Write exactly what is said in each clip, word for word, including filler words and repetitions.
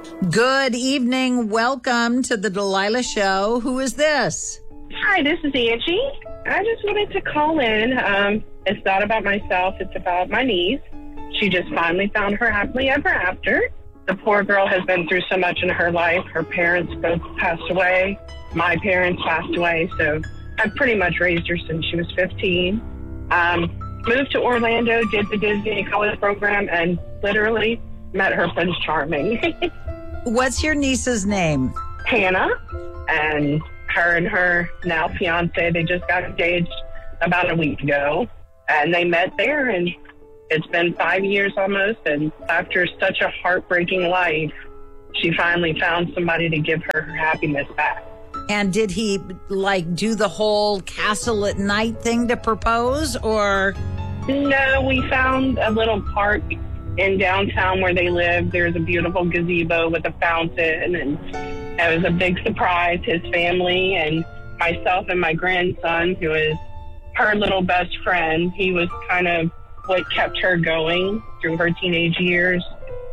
Good evening. Welcome to the Delilah Show. Who is this? Hi, this is Angie. I just wanted to call in. Um, it's not about myself. It's about my niece. She just finally found her happily ever after. The poor girl has been through so much in her life. Her parents both passed away. My parents passed away. So I've pretty much raised her since she was fifteen. Um, moved to Orlando, did the Disney college program, and literally met her Prince Charming. What's your niece's name? Hannah. And her and her now fiance, they just got engaged about a week ago. And they met there, and it's been five years almost. And after such a heartbreaking life, she finally found somebody to give her her happiness back. And did he, like, do the whole castle at night thing to propose, or? No, we found a little park in downtown where they live. There's a beautiful gazebo with a fountain, and it was a big surprise. His family and myself and my grandson, who is her little best friend, he was kind of what kept her going through her teenage years.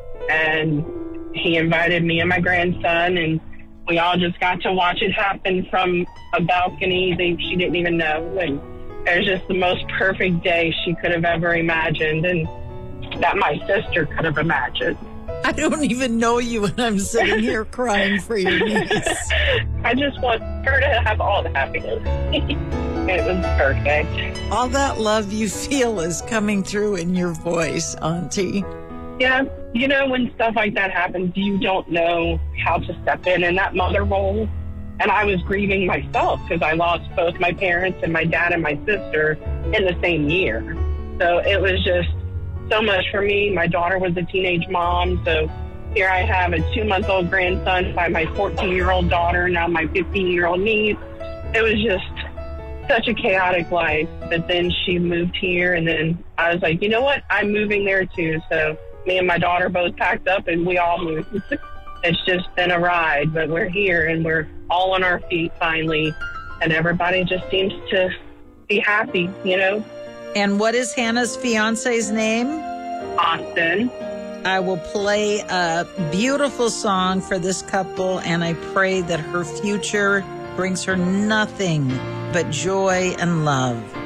And he invited me and my grandson, and we all just got to watch it happen from a balcony that she didn't even know. And it was just the most perfect day she could have ever imagined, and that my sister could have imagined. I don't even know you, and I'm sitting here crying for your niece. I just want her to have all the happiness. It was perfect. All that love you feel is coming through in your voice, Auntie. Yeah, you know, when stuff like that happens, you don't know how to step in in that mother role. And I was grieving myself because I lost both my parents and my dad and my sister in the same year. So it was just so much for me. My daughter was a teenage mom, so here I have a two-month-old grandson by my fourteen-year-old daughter, now my fifteen-year-old niece. It was just such a chaotic life. But then she moved here, and then I was like, you know what? I'm moving there too. So me and my daughter both packed up, and we all moved. It's just been a ride, but we're here, and we're all on our feet finally, and everybody just seems to be happy, you know? And what is Hannah's fiance's name? Austin. I will play a beautiful song for this couple, and I pray that her future brings her nothing but joy and love.